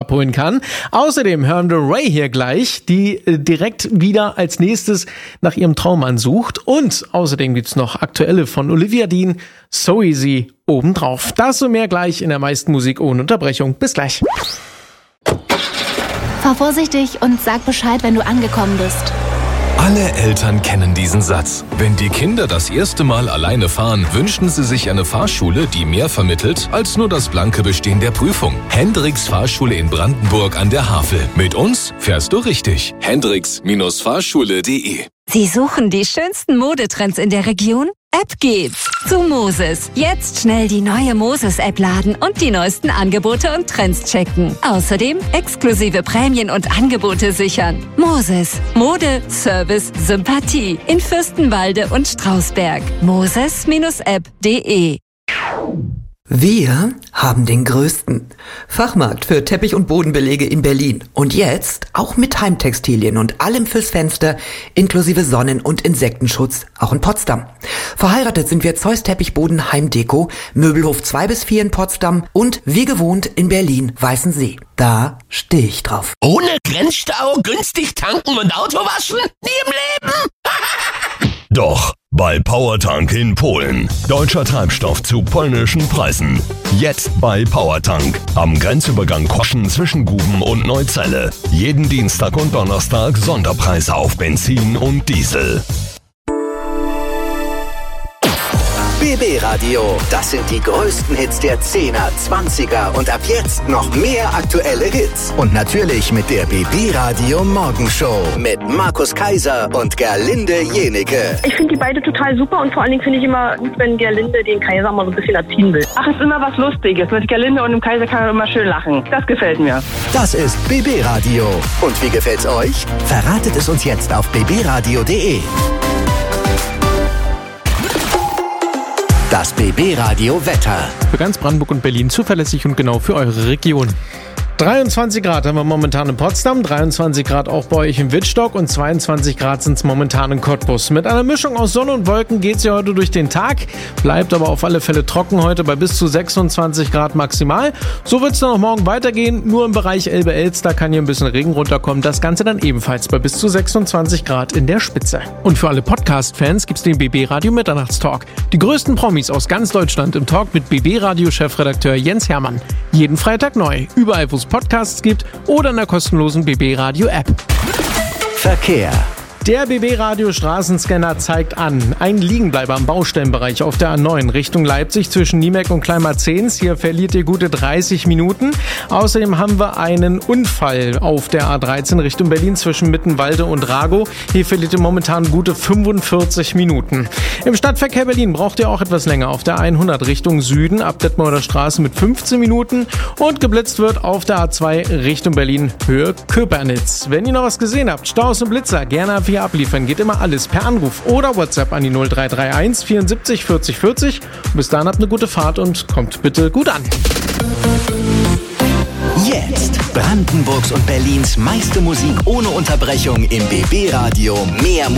abholen kann. Außerdem hören wir Ray hier gleich, die direkt wieder als nächstes nach ihrem Traummann sucht. Und außerdem gibt's noch aktuelle von Olivia Dean, So Easy obendrauf. Das und mehr gleich in der meisten Musik ohne Unterbrechung. Bis gleich. Fahr vorsichtig und sag Bescheid, wenn du angekommen bist. Alle Eltern kennen diesen Satz. Wenn die Kinder das erste Mal alleine fahren, wünschen sie sich eine Fahrschule, die mehr vermittelt als nur das blanke Bestehen der Prüfung. Hendricks Fahrschule in Brandenburg an der Havel. Mit uns fährst du richtig. Hendricks-Fahrschule.de. Sie suchen die schönsten Modetrends in der Region? Ab geht's zu Moses. Jetzt schnell die neue Moses-App laden und die neuesten Angebote und Trends checken. Außerdem exklusive Prämien und Angebote sichern. Moses. Mode, Service, Sympathie. In Fürstenwalde und Strausberg. Moses-app.de. Wir haben den größten Fachmarkt für Teppich- und Bodenbelege in Berlin. Und jetzt auch mit Heimtextilien und allem fürs Fenster, inklusive Sonnen- und Insektenschutz, auch in Potsdam. Verheiratet sind wir Zeus Teppichboden Heimdeko, Möbelhof 2-4 in Potsdam und wie gewohnt in Berlin Weißensee. Da stehe ich drauf. Ohne Grenzstau, günstig tanken und Auto waschen? Nie im Leben! Doch, bei PowerTank in Polen. Deutscher Treibstoff zu polnischen Preisen. Jetzt bei PowerTank. Am Grenzübergang Koschen zwischen Guben und Neuzelle. Jeden Dienstag und Donnerstag Sonderpreise auf Benzin und Diesel. BB Radio, das sind die größten Hits der 10er, 20er und ab jetzt noch mehr aktuelle Hits. Und natürlich mit der BB Radio Morgenshow mit Markus Kaiser und Gerlinde Jenike. Ich finde die beide total super und vor allen Dingen finde ich immer gut, wenn Gerlinde den Kaiser mal so ein bisschen erziehen will. Ach, ist immer was Lustiges. Mit Gerlinde und dem Kaiser kann man immer schön lachen. Das gefällt mir. Das ist BB Radio. Und wie gefällt's euch? Verratet es uns jetzt auf bbradio.de. Das BB Radio Wetter. Für ganz Brandenburg und Berlin zuverlässig und genau für eure Region. 23 Grad haben wir momentan in Potsdam, 23 Grad auch bei euch in Wittstock und 22 Grad sind es momentan in Cottbus. Mit einer Mischung aus Sonne und Wolken geht es ja heute durch den Tag, bleibt aber auf alle Fälle trocken heute bei bis zu 26 Grad maximal. So wird es dann auch morgen weitergehen, nur im Bereich Elbe-Elster kann hier ein bisschen Regen runterkommen, das Ganze dann ebenfalls bei bis zu 26 Grad in der Spitze. Und für alle Podcast-Fans gibt's den BB Radio Mitternachtstalk. Die größten Promis aus ganz Deutschland im Talk mit BB Radio Chefredakteur Jens Hermann. Jeden Freitag neu, überall wo es Podcasts gibt oder in der kostenlosen BB Radio App. Verkehr. Der BB Radio Straßenscanner zeigt an, ein Liegenbleiber im Baustellenbereich auf der A9 Richtung Leipzig zwischen Niemeck und Kleinmarzens. Hier verliert ihr gute 30 Minuten. Außerdem haben wir einen Unfall auf der A13 Richtung Berlin zwischen Mittenwalde und Ragow. Hier verliert ihr momentan gute 45 Minuten. Im Stadtverkehr Berlin braucht ihr auch etwas länger auf der 100 Richtung Süden ab Detmolder Straße mit 15 Minuten und geblitzt wird auf der A2 Richtung Berlin Höhe Köpernitz. Wenn ihr noch was gesehen habt, Staus und Blitzer, gerne hier abliefern. Geht immer alles per Anruf oder WhatsApp an die 0331 74 40 40. Bis dahin habt eine gute Fahrt und kommt bitte gut an. Jetzt Brandenburgs und Berlins meiste Musik ohne Unterbrechung im BB Radio. Mehr Musik.